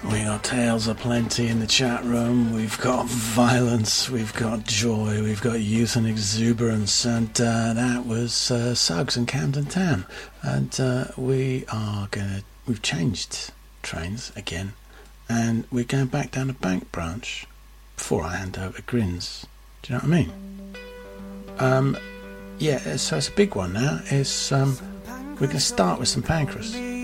We got tales aplenty in the chat room. We've got violence, we've got joy, we've got youth and exuberance, and that was Suggs and Camden Town. And we've changed trains again, and we're going back down the Bank branch before I hand over to Grins. Do you know what I mean? Yeah, so it's a big one now. It's we're going to start with St Pancras.